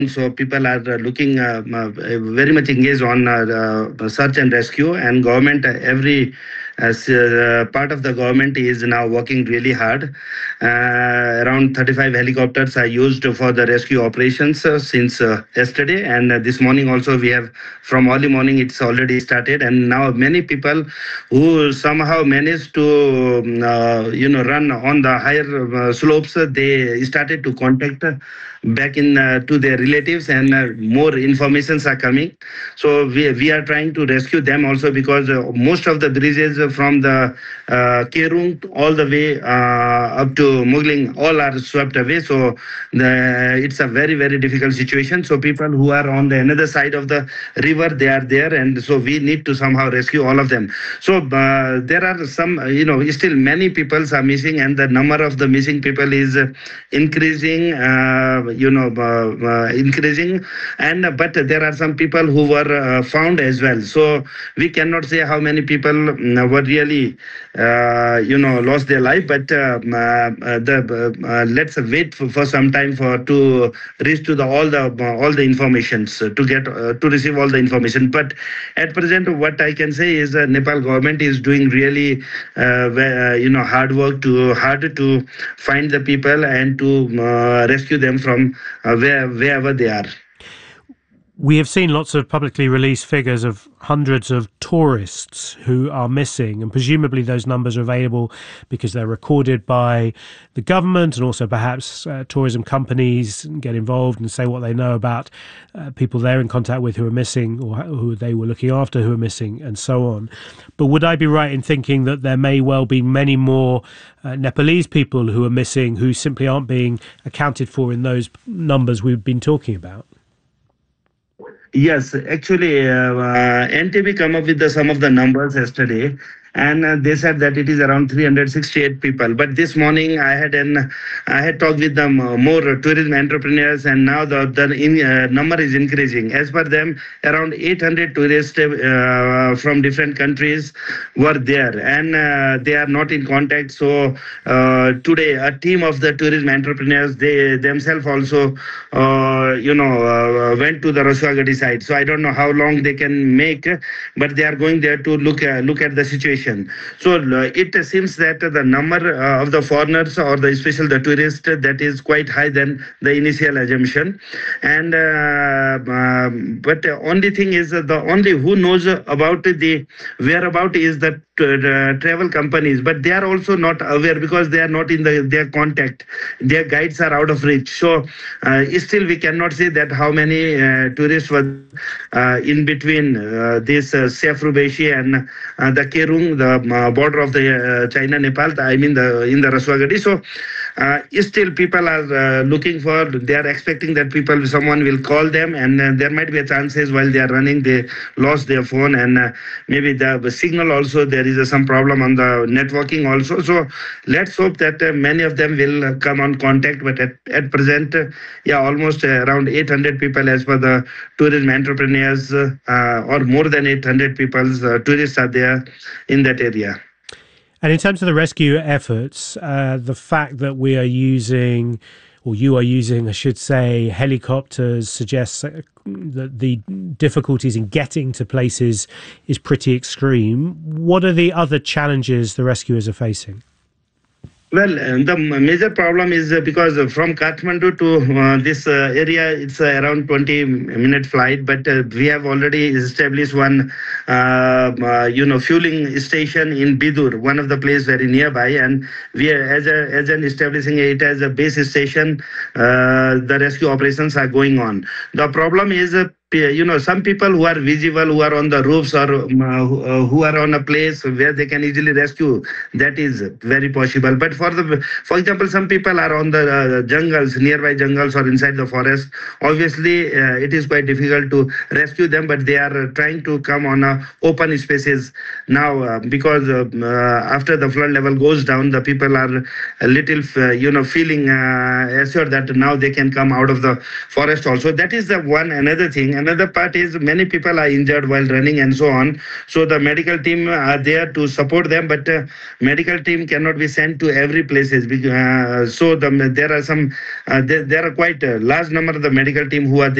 So people are looking very much engaged on search and rescue, and government every part of the government is now working really hard. Around 35 helicopters are used for the rescue operations since yesterday, and this morning also we have, from early morning it's already started, and now many people who somehow managed to run on the higher slopes, they started to contact back in to their relatives, and more informations are coming. So we are trying to rescue them also, because most of the bridges from the Kerung all the way up to Mugling all are swept away. So it's a very very difficult situation. So people who are on the another side of the river, they are there, and so we need to somehow rescue all of them. So there are some, still many people are missing, and the number of the missing people is increasing, increasing, and but there are some people who were found as well. So we cannot say how many people were really lost their life, but let's wait for some time for to reach to the all the informations, to get to receive all the information. But at present, what I can say is Nepal government is doing really hard to find the people and to rescue them from wherever they are. We have seen lots of publicly released figures of hundreds of tourists who are missing, and presumably those numbers are available because they're recorded by the government, and also perhaps tourism companies get involved and say what they know about people they're in contact with who are missing, or who they were looking after who are missing, and so on. But would I be right in thinking that there may well be many more Nepalese people who are missing, who simply aren't being accounted for in those numbers we've been talking about? Yes, actually, NTB come up with some of the numbers yesterday, and they said that it is around 368 people. But this morning, I had talked with them more tourism entrepreneurs, and now the number is increasing. As per them, around 800 tourists from different countries were there, and they are not in contact. So today, a team of the tourism entrepreneurs, they themselves also went to the Rasuagadi side. So I don't know how long they can make, but they are going there to look at the situation. So it seems that the number of the foreigners, or the especially the tourists, that is quite high than the initial assumption. And but the only thing is, the only who knows about the whereabout is the travel companies, but they are also not aware, because they are not in their contact. Their guides are out of reach. So still we cannot say that how many tourists were in between this Siafrubeshi and the Kerung, the border of the China Nepal, I mean in the Rasuagadi. So still people are looking for, they are expecting that someone will call them, and there might be a chances while they are running they lost their phone, and maybe the signal also, there is some problem on the networking also. So let's hope that many of them will come on contact. But at present, almost around 800 people as per the tourism entrepreneurs, or more than 800 people, tourists are there in that area. And in terms of the rescue efforts, the fact that we are using, or you are using, I should say, helicopters, suggests that the difficulties in getting to places is pretty extreme. What are the other challenges the rescuers are facing? Well, the major problem is because from Kathmandu to this area, it's around 20-minute flight. But we have already established one, fueling station in Bidur, one of the places very nearby, and we are, as an establishing it as a base station, the rescue operations are going on. The problem is, some people who are visible, who are on the roofs, or who are on a place where they can easily rescue, that is very possible. But for example, some people are on the jungles, nearby jungles, or inside the forest. Obviously, it is quite difficult to rescue them, but they are trying to come on open spaces now, because after the flood level goes down, the people are a little, feeling assured that now they can come out of the forest also. That is the one another thing. another part is many people are injured while running and so on. So the medical team are there to support them, but medical team cannot be sent to every places. So there are some, there are quite a large number of the medical team who are